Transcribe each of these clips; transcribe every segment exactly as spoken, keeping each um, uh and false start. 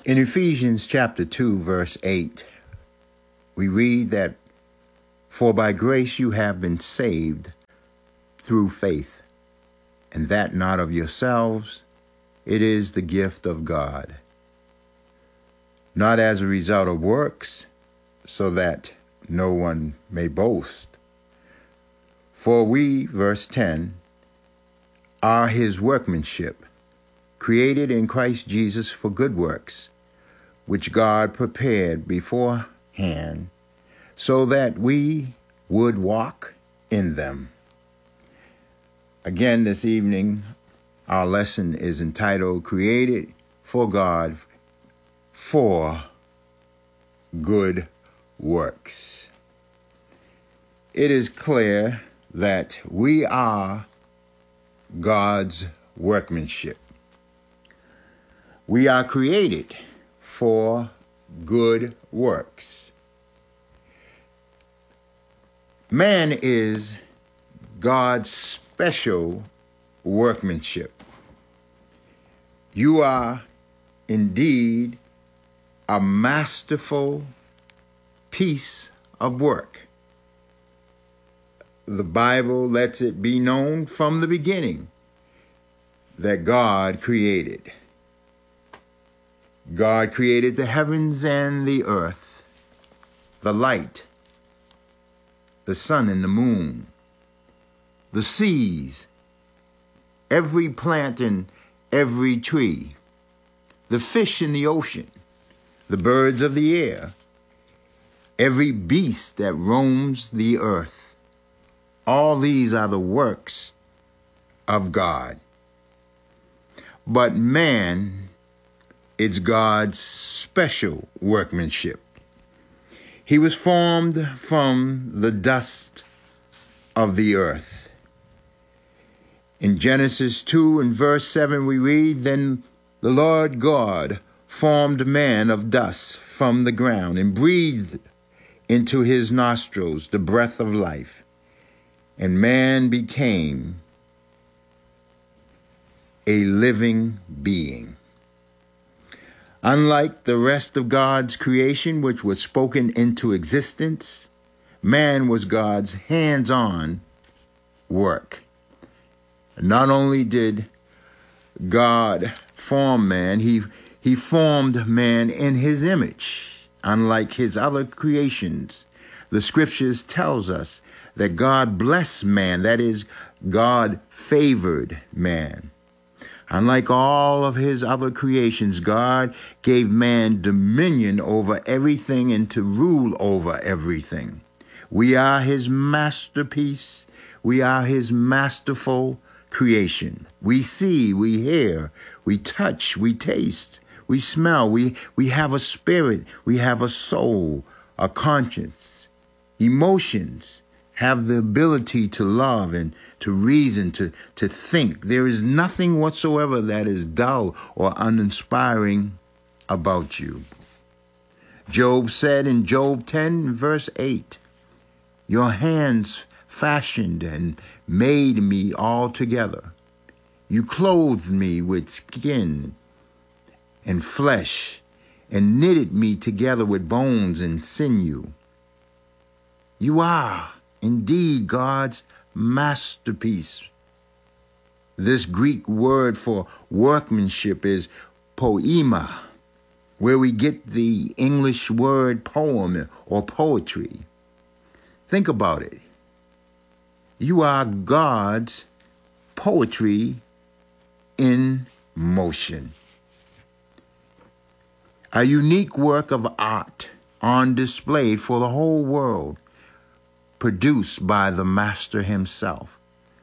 In Ephesians chapter two, verse eight, we read that, "For by grace you have been saved through faith, and that not of yourselves, it is the gift of God, not as a result of works, so that no one may boast. For we," verse ten, "are his workmanship, created in Christ Jesus for good works, which God prepared beforehand, so that we would walk in them." Again, this evening, our lesson is entitled, "Created for God for Good Works." It is clear that we are God's workmanship. We are created for good works. Man is God's special workmanship. You are indeed a masterful piece of work. The Bible lets it be known from the beginning that God created. God created the heavens and the earth, the light, the sun and the moon, the seas, every plant and every tree, the fish in the ocean, the birds of the air, every beast that roams the earth. All these are the works of God. But man is God's special workmanship. He was formed from the dust of the earth. In Genesis two and verse seven we read, "Then the Lord God formed man of dust from the ground and breathed into his nostrils the breath of life, and man became a living being." Unlike the rest of God's creation, which was spoken into existence, man was God's hands-on work. Not only did God form man, he, he formed man in his image. Unlike his other creations, the scriptures tells us that God blessed man, that is, God favored man. Unlike all of his other creations, God gave man dominion over everything and to rule over everything. We are his masterpiece. We are his masterful creation. We see, we hear, we touch, we taste, we smell, we, we have a spirit, we have a soul, a conscience, emotions, have the ability to love and to reason, to, to think. There is nothing whatsoever that is dull or uninspiring about you. Job said in Job ten, verse eight, "Your hands fashioned and made me altogether. You clothed me with skin and flesh and knitted me together with bones and sinew." You are indeed God's masterpiece. This Greek word for workmanship is poema, where we get the English word poem or poetry. Think about it. You are God's poetry in motion. A unique work of art on display for the whole world, produced by the Master himself.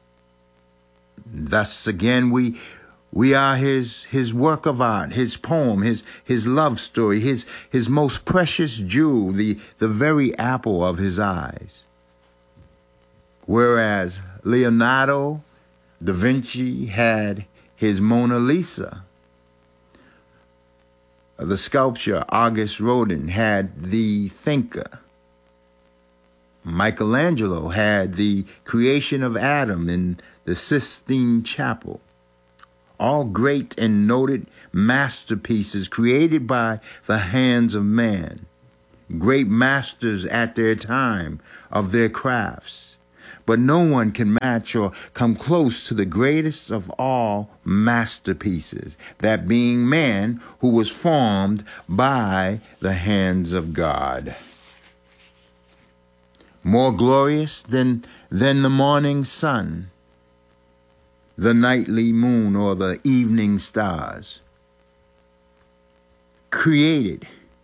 Thus again, we we are his his work of art, his poem, his his love story, his his most precious jewel, the, the very apple of his eyes. Whereas Leonardo da Vinci had his Mona Lisa, the sculptor Auguste Rodin had the Thinker. Michelangelo had the creation of Adam in the Sistine Chapel. all great and noted masterpieces created by the hands of man, great masters at their time of their crafts. But no one can match or come close to the greatest of all masterpieces, that being man, who was formed by the hands of God. More glorious than, than the morning sun, the nightly moon, or the evening stars. Created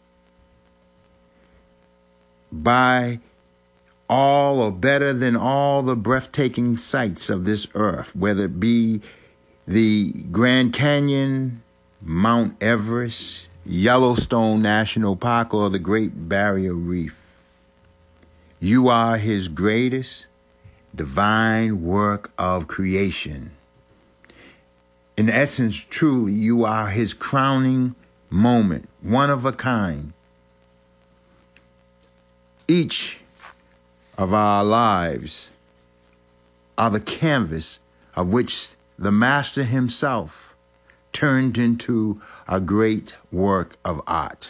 by all, or better than all, the breathtaking sights of this earth, whether it be the Grand Canyon, Mount Everest, Yellowstone National Park, or the Great Barrier Reef. You are his greatest divine work of creation. In essence, truly, you are his crowning moment, one of a kind. Each of our lives are the canvas of which the Master himself turned into a great work of art.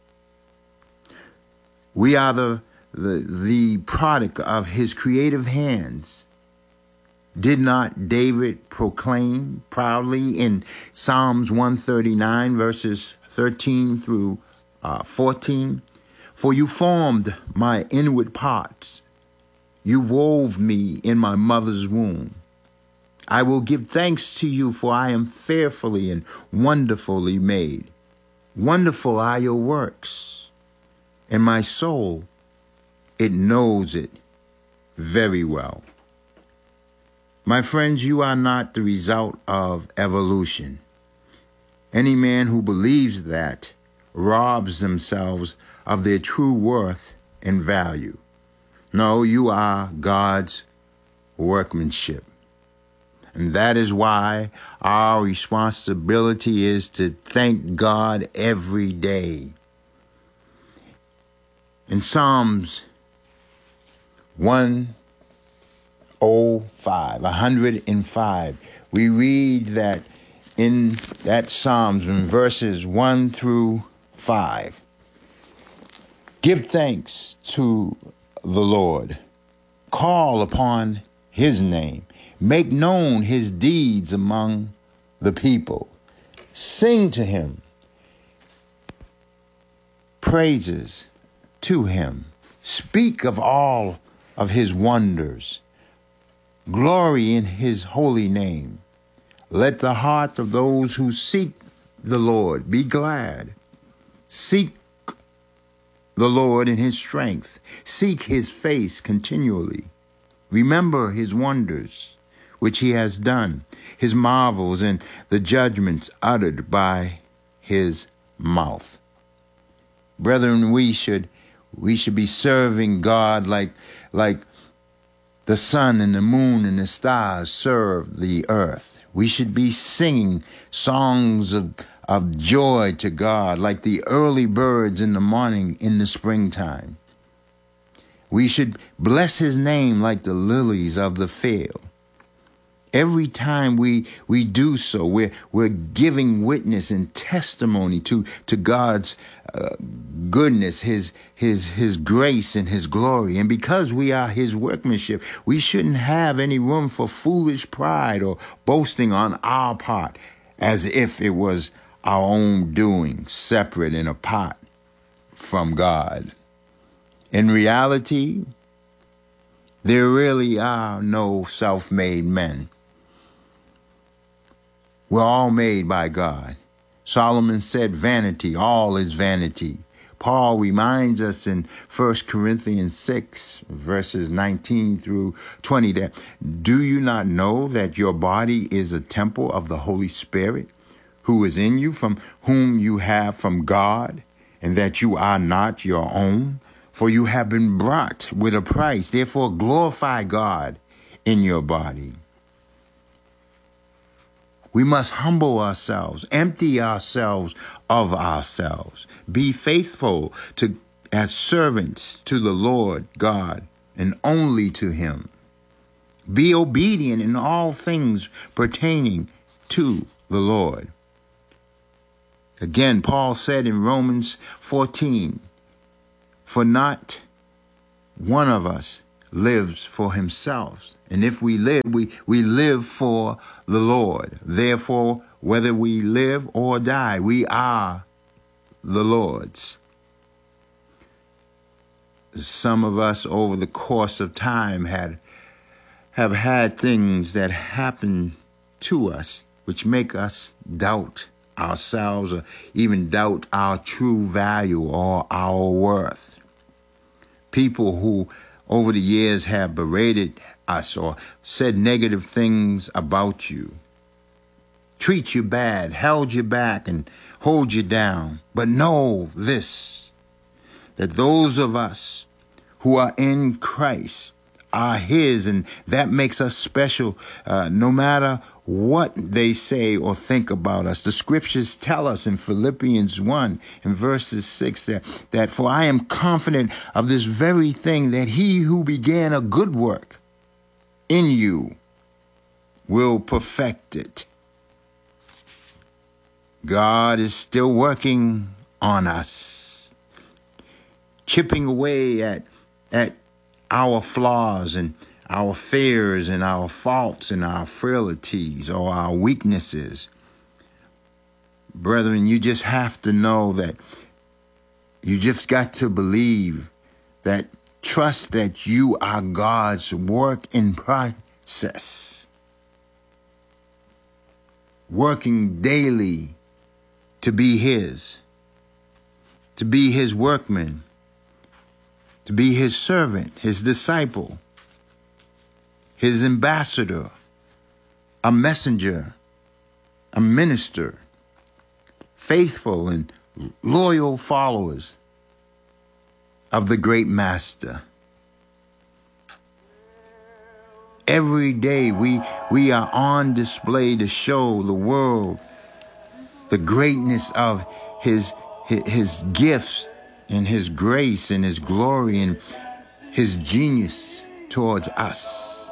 We are the, the, the product of his creative hands. Did not David proclaim proudly in Psalms one thirty-nine, verses thirteen through uh, fourteen? For you formed my inward parts. You wove me in my mother's womb. I will give thanks to you, for I am fearfully and wonderfully made. Wonderful are your works, and my soul, it knows it very well. My friends, you are not the result of evolution. Any man who believes that robs themselves of their true worth and value. No, you are God's workmanship. And that is why our responsibility is to thank God every day. In Psalms one oh five, one hundred five, we read that in that Psalms, in verses one through five, give thanks to the Lord, call upon his name, make known his deeds among the people, sing to him praises to him, speak of all of his wonders, glory in his holy name. Let the heart of those who seek the Lord be glad. Seek the Lord in his strength. Seek his face continually. Remember his wonders, which he has done, his marvels and the judgments uttered by his mouth. Brethren, we should we should be serving God like like the sun and the moon and the stars serve the earth. We should be singing songs of, of joy to God like the early birds in the morning in the springtime. We should bless his name like the lilies of the field. Every time we, we do so, we're, we're giving witness and testimony to, to God's uh, goodness, his, his, his grace and his glory. And because we are his workmanship, we shouldn't have any room for foolish pride or boasting on our part as if it was our own doing, separate and apart from God. In reality, there really are no self-made men. We're all made by God. Solomon said, vanity, all is vanity. Paul reminds us in First Corinthians six, verses nineteen through twenty, that do you not know that your body is a temple of the Holy Spirit, who is in you, from whom you have from God, and that you are not your own? For you have been bought with a price. Therefore glorify God in your body. We must humble ourselves, empty ourselves of ourselves, be faithful to as servants to the Lord God and only to him. Be obedient in all things pertaining to the Lord. Again, Paul said in Romans fourteen, for not one of us lives for himself. And if we live, we, we live for the Lord. Therefore, whether we live or die, we are the Lord's. Some of us over the course of time had have had things that happen to us which make us doubt ourselves or even doubt our true value or our worth. People who over the years have berated us or said negative things about you, treat you bad, held you back and hold you down. But know this, that those of us who are in Christ are his, and that makes us special uh, no matter what they say or think about us. The scriptures tell us in Philippians one in verses six that, that for I am confident of this very thing, that he who began a good work in you will perfect it. God is still working on us, chipping away at at our flaws and our fears and our faults and our frailties or our weaknesses. Brethren, you just have to know that you just got to believe that, trust that you are God's work in process, working daily to be his, to be his workman, to be his servant, his disciple, his ambassador, a messenger, a minister, faithful and loyal followers of the great master. Every day we, we are on display to show the world the greatness of his, his, his gifts and his grace and his glory and his genius towards us.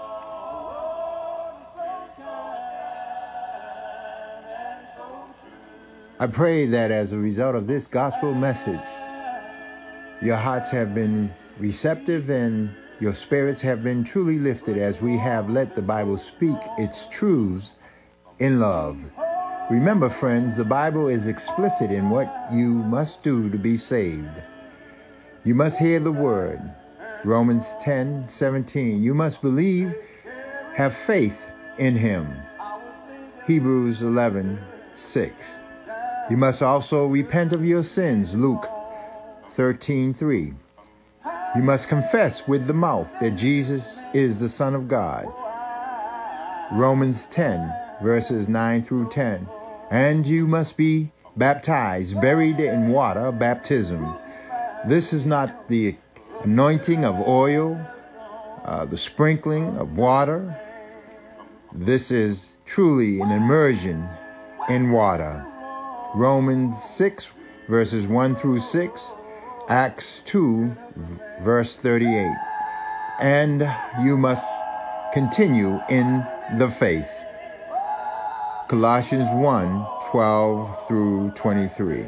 I pray that as a result of this gospel message, your hearts have been receptive and your spirits have been truly lifted as we have let the Bible speak its truths in love. Remember, friends, the Bible is explicit in what you must do to be saved. You must hear the word. Romans ten seventeen. You must believe, have faith in him. Hebrews eleven six. You must also repent of your sins. Luke thirteen three. You must confess with the mouth that Jesus is the Son of God. Romans ten verses nine through ten. And you must be baptized, buried in water, baptism. This is not the anointing of oil, uh, the sprinkling of water. This is truly an immersion in water. Romans six, verses one through six, Acts two, verse thirty-eight. And you must continue in the faith. Colossians one, twelve through twenty-three.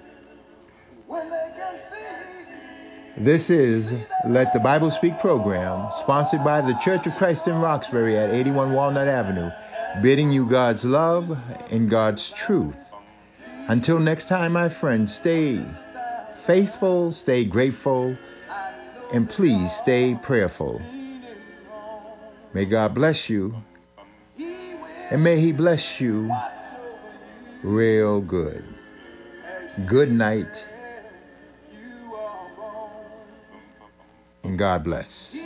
This is Let the Bible Speak program, sponsored by the Church of Christ in Roxbury at eighty-one Walnut Avenue, bidding you God's love and God's truth. Until next time, my friends, stay faithful, stay grateful, and please stay prayerful. May God bless you. And may he bless you real good. Good night. And God bless.